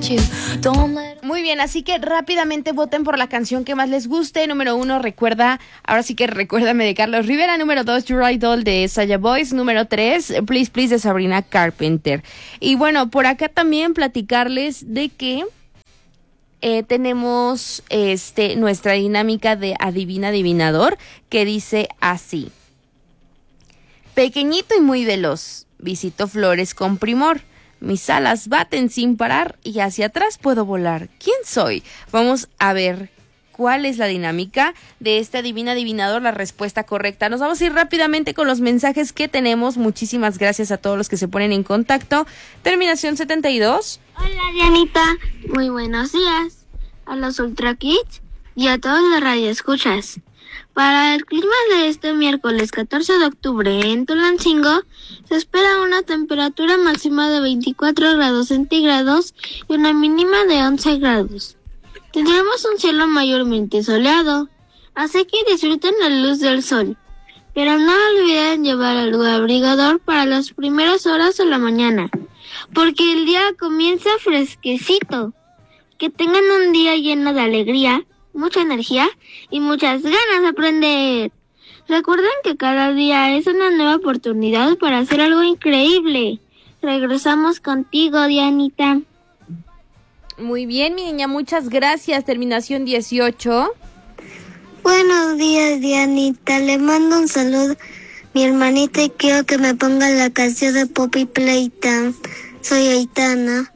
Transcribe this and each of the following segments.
Muy bien, así que rápidamente voten por la canción que más les guste. Número 1, Recuérdame de Carlos Rivera. Número 2, Your Idol de Saya Boys. Número 3, Please Please de Sabrina Carpenter. Y bueno, por acá también platicarles de que tenemos nuestra dinámica de Adivina Adivinador, que dice así: pequeñito y muy veloz, visito flores con primor. Mis alas baten sin parar y hacia atrás puedo volar. ¿Quién soy? Vamos a ver cuál es la dinámica de este Adivina Adivinador, la respuesta correcta. Nos vamos a ir rápidamente con los mensajes que tenemos. Muchísimas gracias a todos los que se ponen en contacto. Terminación 72. Hola Dianita, muy buenos días a los Ultra Kids y a todos los radioescuchas. Para el clima de este miércoles 14 de octubre en Tulancingo, se espera una temperatura máxima de 24 grados centígrados y una mínima de 11 grados. Tendremos un cielo mayormente soleado, así que disfruten la luz del sol. Pero no olviden llevar algo abrigador para las primeras horas de la mañana, porque el día comienza fresquecito. Que tengan un día lleno de alegría, mucha energía y muchas ganas de aprender. Recuerden que cada día es una nueva oportunidad para hacer algo increíble. Regresamos contigo, Dianita. Muy bien, mi niña, muchas gracias. Terminación 18. Buenos días, Dianita. Le mando un saludo a mi hermanita y quiero que me ponga la canción de Poppy Playtime. Soy Aitana.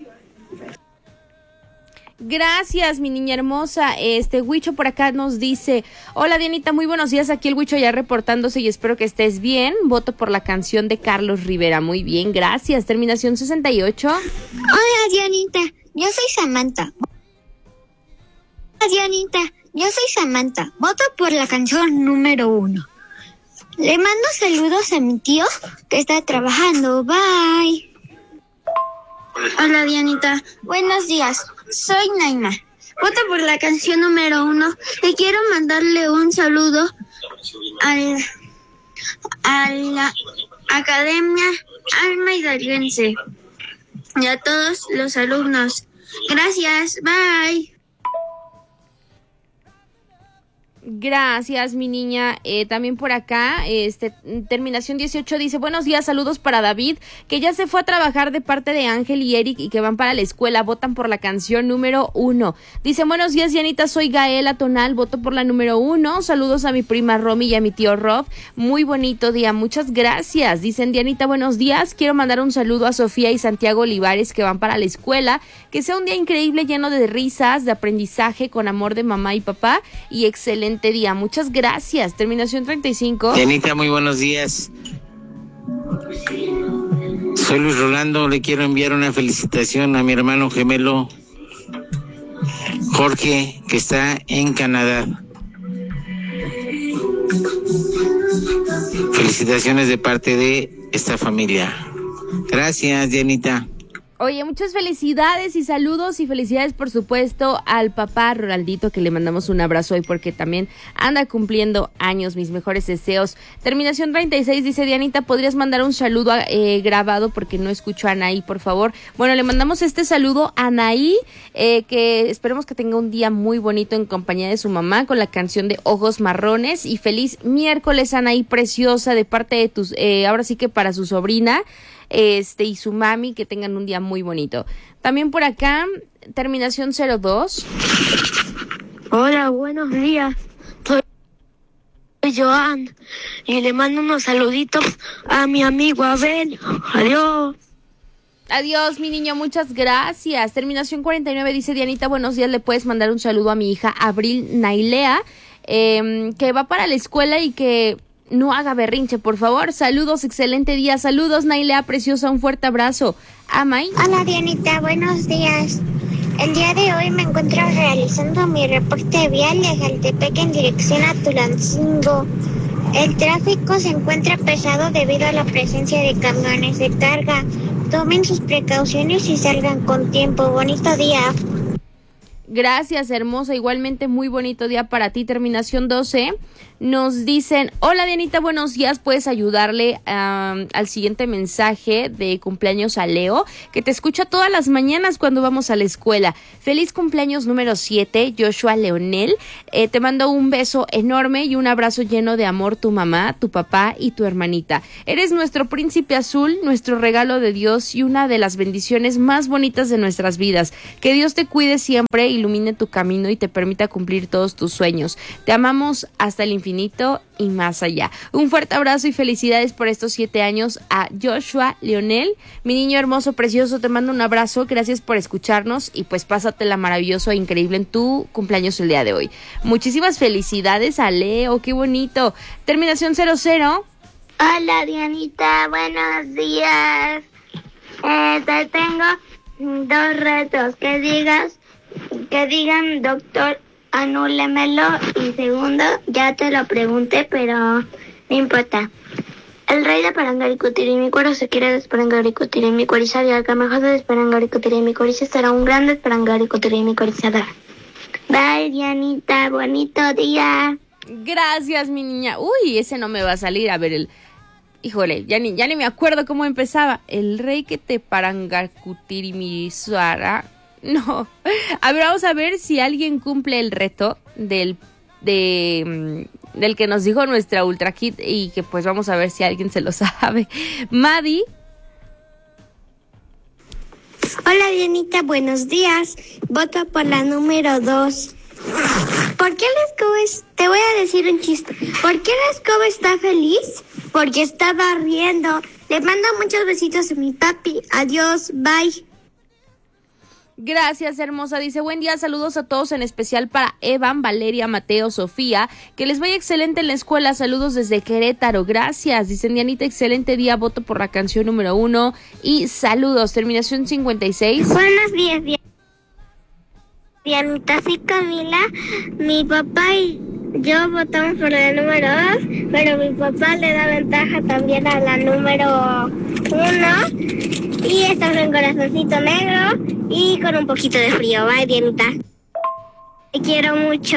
Gracias, mi niña hermosa. Huicho por acá nos dice: hola Dianita, muy buenos días, aquí el Huicho ya reportándose y espero que estés bien. Voto por la canción de Carlos Rivera. Muy bien, gracias. Terminación 68. Hola Dianita, yo soy Samantha. Hola Dianita, yo soy Samantha. Voto por la canción número 1. Le mando saludos a mi tío que está trabajando. Bye. Hola Dianita, buenos días. Soy Naima. Voto por la canción número 1 y quiero mandarle un saludo a la Academia Alma Hidalguense y a todos los alumnos. Gracias, bye. Gracias, mi niña. También por acá, terminación 18 dice: buenos días, saludos para David, que ya se fue a trabajar de parte de Ángel y Eric y que van para la escuela. Votan por la canción número 1. Dice: buenos días, Dianita, soy Gaela Tonal, voto por la número 1. Saludos a mi prima Romy y a mi tío Rob. Muy bonito día, muchas gracias. Dicen: Dianita, buenos días, quiero mandar un saludo a Sofía y Santiago Olivares, que van para la escuela. Que sea un día increíble, lleno de risas, de aprendizaje, con amor de mamá y papá y excelente día. Muchas gracias. Terminación 35. Dianita, muy buenos días. Soy Luis Rolando, le quiero enviar una felicitación a mi hermano gemelo Jorge, que está en Canadá. Felicitaciones de parte de esta familia. Gracias, Dianita. Oye, muchas felicidades y saludos y felicidades, por supuesto, al papá Ronaldito, que le mandamos un abrazo hoy porque también anda cumpliendo años. Mis mejores deseos. Terminación 36 dice: Dianita, ¿podrías mandar un saludo grabado? Porque no escucho a Anaí, por favor. Bueno, le mandamos este saludo a Anaí, que esperemos que tenga un día muy bonito en compañía de su mamá con la canción de Ojos Marrones. Y feliz miércoles, Anaí preciosa, de parte de tus, ahora sí que para su sobrina, y su mami, que tengan un día muy bonito. También por acá, terminación 02. Hola, buenos días. Soy Joan y le mando unos saluditos a mi amigo Abel. Adiós. Adiós, mi niño, muchas gracias. Terminación 49 dice: Dianita, buenos días, le puedes mandar un saludo a mi hija Abril Nailea, que va para la escuela y que no haga berrinche, por favor. Saludos, excelente día. Saludos, Nailea preciosa, un fuerte abrazo. Amay. Hola, Dianita, buenos días. El día de hoy me encuentro realizando mi reporte vial de Jaltepec en dirección a Tulancingo. El tráfico se encuentra pesado debido a la presencia de camiones de carga. Tomen sus precauciones y salgan con tiempo. Bonito día. Gracias, hermosa. Igualmente, muy bonito día para ti. Terminación 12. Nos dicen, hola Dianita, buenos días, puedes ayudarle al siguiente mensaje de cumpleaños a Leo, que te escucha todas las mañanas cuando vamos a la escuela. Feliz cumpleaños número 7, Joshua Leonel. Te mando un beso enorme y un abrazo lleno de amor, tu mamá, tu papá y tu hermanita. Eres nuestro príncipe azul, nuestro regalo de Dios y una de las bendiciones más bonitas de nuestras vidas. Que Dios te cuide siempre, ilumine tu camino y te permita cumplir todos tus sueños. Te amamos hasta el infinito y más allá. Un fuerte abrazo y felicidades por estos 7 años a Joshua Leonel. Mi niño hermoso, precioso, te mando un abrazo. Gracias por escucharnos y pues pásatela maravilloso e increíble en tu cumpleaños el día de hoy. Muchísimas felicidades a Leo, qué bonito. Terminación 00. Hola Dianita, buenos días. Te tengo 2 retos. Que digan doctor, anúlemelo. Y segundo, ya te lo pregunté, pero no importa. El rey de Parangaricutirimícuaro se quiere desparangaricutirimícuarizar y al camejo de desparangaricutirimícuariza será un gran desparangaricutirimícuarizador. Bye Dianita, bonito día. Gracias mi niña. Uy, ese no me va a salir. A ver, híjole, ya ni me acuerdo cómo empezaba. El rey que te parangaricutirimizara. No. A ver, vamos a ver si alguien cumple el reto del que nos dijo nuestra Ultra Kid y que pues vamos a ver si alguien se lo sabe. Madi. Hola Dianita, buenos días. Voto por la número 2. ¿Por qué la escoba Te voy a decir un chiste. ¿Por qué la escoba está feliz? Porque está barriendo. Le mando muchos besitos a mi papi. Adiós, bye. Gracias, hermosa. Dice, buen día, saludos a todos, en especial para Evan, Valeria, Mateo, Sofía. Que les vaya excelente en la escuela. Saludos desde Querétaro. Gracias. Dicen, Dianita, excelente día. Voto por la canción número 1. Y saludos. Terminación 56. Buenos días, Dianita. Soy Camila. Mi papá y yo votamos por la número 2, pero mi papá le da ventaja también a la número 1. Y está en corazoncito negro y con un poquito de frío. Bye, Dianita. Te quiero mucho.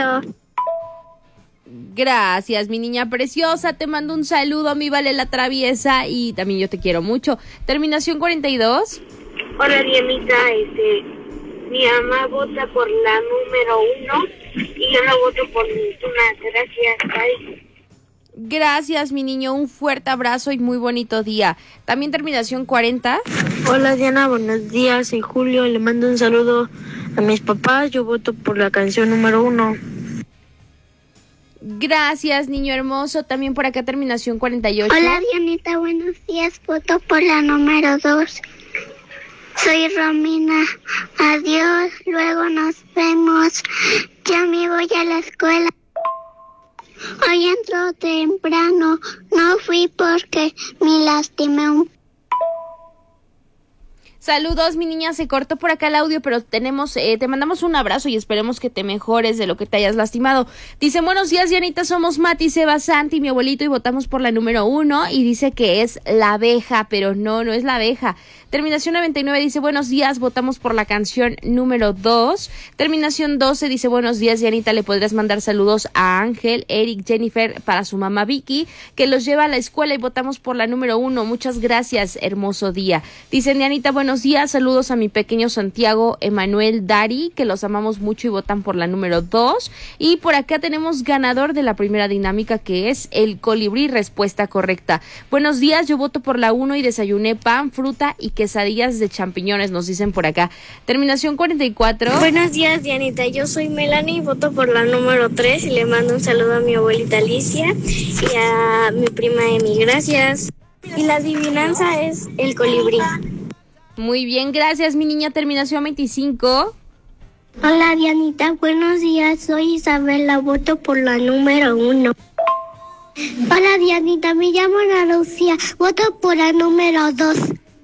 Gracias, mi niña preciosa. Te mando un saludo, mi Vale la traviesa. Y también yo te quiero mucho. Terminación 42. Hola, Dianita. Mi mamá vota por la número 1 y yo la voto por una. Gracias, bye. Gracias, mi niño, un fuerte abrazo y muy bonito día. También terminación 40. Hola Diana, buenos días, soy Julio, le mando un saludo a mis papás, yo voto por la canción número 1. Gracias, niño hermoso, también por acá terminación 48. Hola Dianita, buenos días, voto por la número 2. Soy Romina, adiós, luego nos vemos, ya me voy a la escuela. Hoy entro temprano, no fui porque me lastimé un... Saludos, mi niña, se cortó por acá el audio, pero te mandamos un abrazo y esperemos que te mejores de lo que te hayas lastimado. Dice, buenos días, Dianita, somos Mati, Seba, Santi, mi abuelito, y votamos por la número 1, y dice que es la abeja, pero no es la abeja. Terminación 99 dice, buenos días, votamos por la canción número 2. Terminación 12 dice, buenos días, Dianita, le podrías mandar saludos a Ángel, Eric, Jennifer, para su mamá Vicky, que los lleva a la escuela, y votamos por la número 1. Muchas gracias, hermoso día. Dicen, Dianita, buenos días, saludos a mi pequeño Santiago, Emanuel, Dari, que los amamos mucho y votan por la número 2. Y por acá tenemos ganador de la primera dinámica, que es el colibrí, respuesta correcta. Buenos días, yo voto por la 1 y desayuné pan, fruta y quesadillas de champiñones, nos dicen por acá. Terminación 44. Buenos días, Dianita, yo soy Melanie y voto por la número 3 y le mando un saludo a mi abuelita Alicia y a mi prima Emi. Gracias. Y la adivinanza es el colibrí. Muy bien, gracias, mi niña. Terminación 25. Hola Dianita, buenos días, soy Isabela, voto por la número 1. Hola Dianita, me llamo Ana Lucía, voto por la número 2.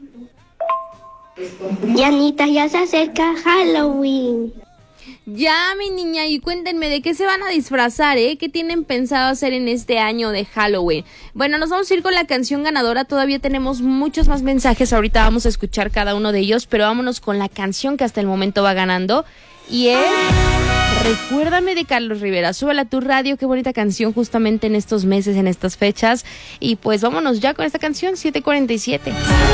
Dianita, ya se acerca Halloween. Ya, mi niña, y cuéntenme de qué se van a disfrazar, ¿Qué tienen pensado hacer en este año de Halloween? Bueno, nos vamos a ir con la canción ganadora. Todavía tenemos muchos más mensajes. Ahorita vamos a escuchar cada uno de ellos, pero vámonos con la canción que hasta el momento va ganando. Y es Recuérdame de Carlos Rivera. Súbela a tu radio, qué bonita canción justamente en estos meses, en estas fechas. Y pues vámonos ya con esta canción, 7:47.